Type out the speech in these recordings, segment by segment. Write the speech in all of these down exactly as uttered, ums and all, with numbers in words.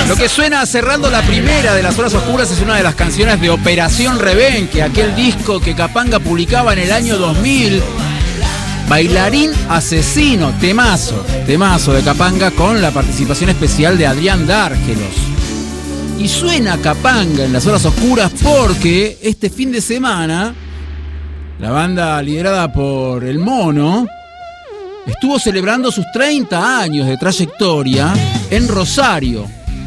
Lo que suena cerrando la primera de las horas oscuras es una de las canciones de Operación Rebenque, aquel disco que Capanga publicaba en el año dos mil. Bailarín Asesino, temazo, temazo de Capanga con la participación especial de Adrián Dárgelos. Y suena Capanga en las horas oscuras porque este fin de semana la banda liderada por El Mono estuvo celebrando sus treinta años de trayectoria en Rosario.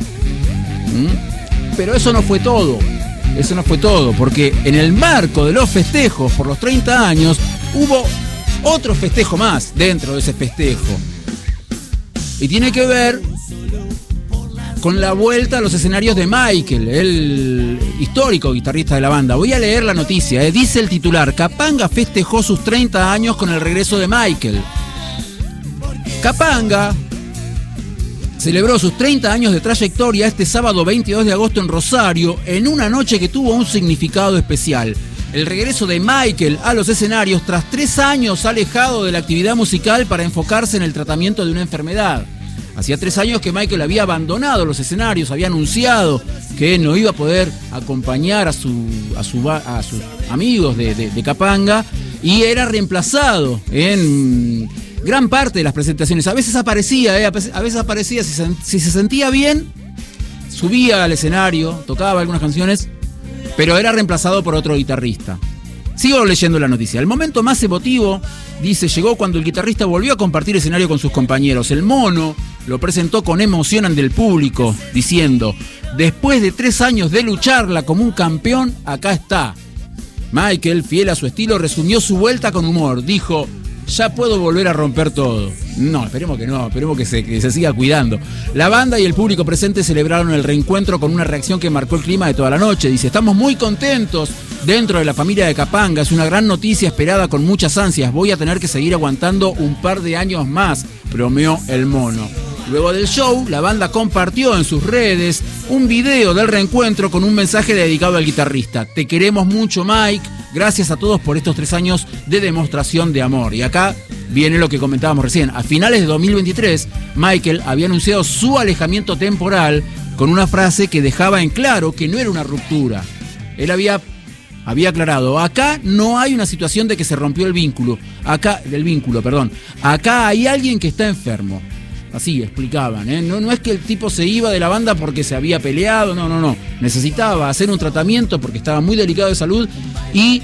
¿Mm? Pero eso no fue todo, eso no fue todo, porque en el marco de los festejos por los treinta años hubo otro festejo más dentro de ese festejo. Y tiene que ver con la vuelta a los escenarios de Michael, el histórico guitarrista de la banda. Voy a leer la noticia, ¿eh? Dice el titular: Capanga festejó sus treinta años con el regreso de Michael. Capanga celebró sus treinta años de trayectoria este sábado veintidós de agosto en Rosario, en una noche que tuvo un significado especial. El regreso de Michael a los escenarios tras tres años alejado de la actividad musical para enfocarse en el tratamiento de una enfermedad. Hacía tres años que Michael había abandonado los escenarios, había anunciado que no iba a poder acompañar a, su, a, su, a sus amigos de, de, de Capanga, y era reemplazado en gran parte de las presentaciones. A veces aparecía, eh, a veces aparecía, si se, si se sentía bien, subía al escenario, tocaba algunas canciones, pero era reemplazado por otro guitarrista. Sigo leyendo la noticia. El momento más emotivo, dice, llegó cuando el guitarrista volvió a compartir escenario con sus compañeros. El Mono lo presentó con emoción ante el público, diciendo: después de tres años de lucharla como un campeón, acá está. Michael, fiel a su estilo, resumió su vuelta con humor. Dijo: ya puedo volver a romper todo. No, esperemos que no, esperemos que se, que se siga cuidando. La banda y el público presente celebraron el reencuentro con una reacción que marcó el clima de toda la noche. Dice: estamos muy contentos dentro de la familia de Capanga, es una gran noticia esperada con muchas ansias. Voy a tener que seguir aguantando un par de años más, bromeó El Mono. Luego del show, la banda compartió en sus redes un video del reencuentro con un mensaje dedicado al guitarrista. Te queremos mucho, Mike. Gracias a todos por estos tres años de demostración de amor. Y acá viene lo que comentábamos recién. A finales de dos mil veintitrés, Michael había anunciado su alejamiento temporal con una frase que dejaba en claro que no era una ruptura. Él había, había aclarado: acá no hay una situación de que se rompió el vínculo. Acá, del vínculo, perdón. Acá hay alguien que está enfermo. Así explicaban, ¿eh? No, no es que el tipo se iba de la banda porque se había peleado, no, no, no. Necesitaba hacer un tratamiento porque estaba muy delicado de salud y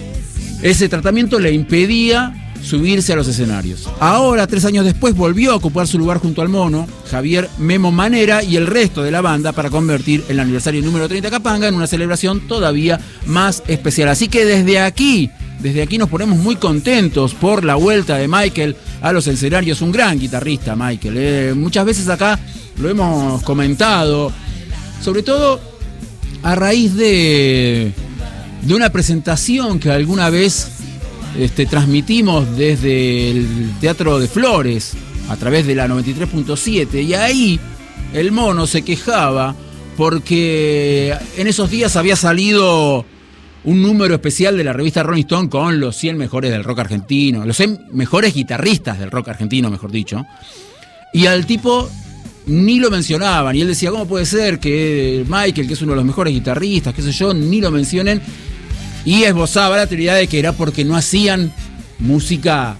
ese tratamiento le impedía subirse a los escenarios. Ahora, tres años después, volvió a ocupar su lugar junto al Mono, Javier Memo Manera y el resto de la banda para convertir el aniversario número treinta de Capanga en una celebración todavía más especial. Así que desde aquí, desde aquí nos ponemos muy contentos por la vuelta de Michael a los escenarios. Un gran guitarrista, Michael. Eh, muchas veces acá lo hemos comentado, sobre todo a raíz de, de una presentación que alguna vez Este, transmitimos desde el Teatro de Flores a través de la noventa y tres punto siete, y ahí El Mono se quejaba porque en esos días había salido un número especial de la revista Rolling Stone con los cien mejores del rock argentino, los cien mejores guitarristas del rock argentino, mejor dicho, y al tipo ni lo mencionaban, y él decía: ¿cómo puede ser que Michael, que es uno de los mejores guitarristas, qué sé yo, ni lo mencionen? Y esbozaba la teoría de que era porque no hacían música,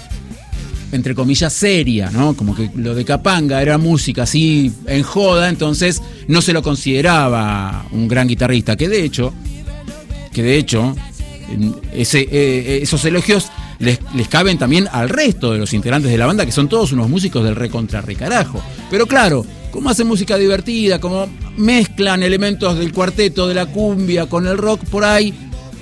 entre comillas, seria, ¿no? Como que lo de Capanga era música así en joda, entonces no se lo consideraba un gran guitarrista. Que de hecho, que de hecho, ese, eh, esos elogios les, les caben también al resto de los integrantes de la banda, que son todos unos músicos del recontra recarajo. Pero claro, como hacen música divertida, como mezclan elementos del cuarteto, de la cumbia con el rock, por ahí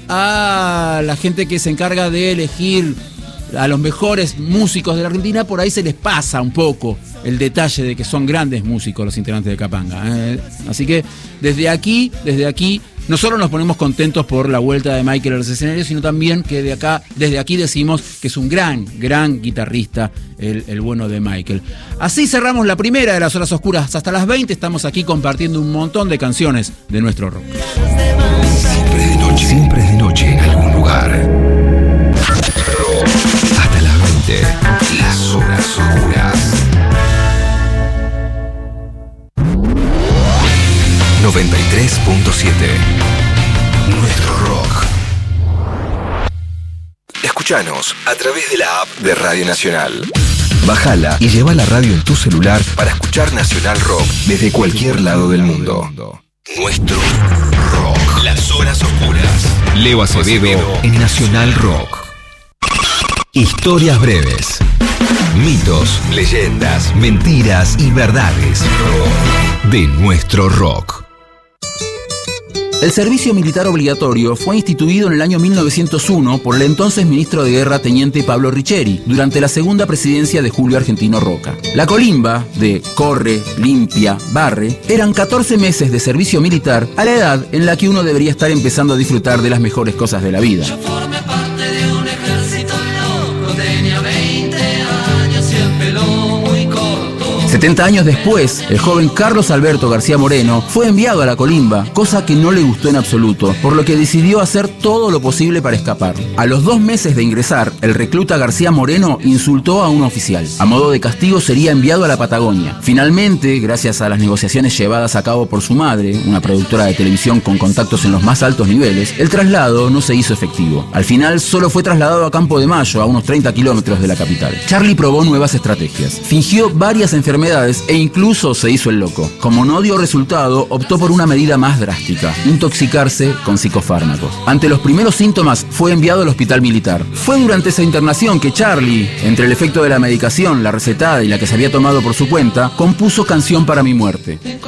a la gente que se encarga de elegir a los mejores músicos de la Argentina, por ahí se les pasa un poco el detalle de que son grandes músicos los integrantes de Capanga, ¿eh? Así que desde aquí, desde aquí, no solo nos ponemos contentos por la vuelta de Michael a los escenarios, sino también que de acá, desde aquí decimos que es un gran, gran guitarrista el, el bueno de Michael. Así cerramos la primera de las horas oscuras. Hasta las veinte estamos aquí compartiendo un montón de canciones de nuestro rock. Siempre de noche, siempre de noche en algún lugar. Hasta las veinte, las horas oscuras. noventa y tres punto siete. Nuestro rock. Escuchanos a través de la app de Radio Nacional. Bájala y lleva la radio en tu celular para escuchar Nacional Rock desde cualquier lado del mundo. Nuestro rock. Las horas oscuras. Leo Acevedo en Nacional Rock. Historias breves. Mitos, leyendas, mentiras y verdades de nuestro rock. El servicio militar obligatorio fue instituido en el año mil novecientos uno por el entonces ministro de Guerra teniente Pablo Richeri, durante la segunda presidencia de Julio Argentino Roca. La colimba de corre, limpia, barre, eran catorce meses de servicio militar a la edad en la que uno debería estar empezando a disfrutar de las mejores cosas de la vida. Yo formé parte de un ejército loco, tenía veinte años y el pelo muy corto. setenta años después, el joven Carlos Alberto García Moreno fue enviado a la colimba, cosa que no le gustó en absoluto, por lo que decidió hacer todo lo posible para escapar. A los dos meses de ingresar, el recluta García Moreno insultó a un oficial. A modo de castigo sería enviado a la Patagonia. Finalmente, gracias a las negociaciones llevadas a cabo por su madre, una productora de televisión con contactos en los más altos niveles, el traslado no se hizo efectivo. Al final, solo fue trasladado a Campo de Mayo, a unos treinta kilómetros de la capital. Charlie probó nuevas estrategias. Fingió varias enfermedades e incluso se hizo el loco. Como no dio resultado, optó por una medida más drástica: intoxicarse con psicofármacos. Ante los primeros síntomas, fue enviado al hospital militar. Fue durante esa internación que Charlie, entre el efecto de la medicación, la recetada y la que se había tomado por su cuenta, compuso Canción para mi muerte.